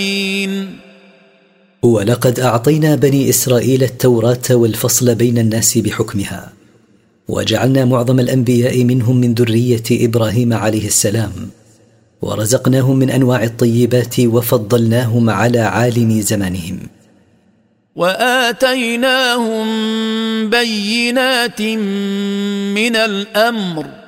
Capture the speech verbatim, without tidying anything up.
ولقد أعطينا بني إسرائيل التوراة والفصل بين الناس بحكمها، وجعلنا معظم الأنبياء منهم من ذرية إبراهيم عليه السلام، ورزقناهم من أنواع الطيبات وفضلناهم على عالم زمانهم، وآتيناهم بينات من الأمر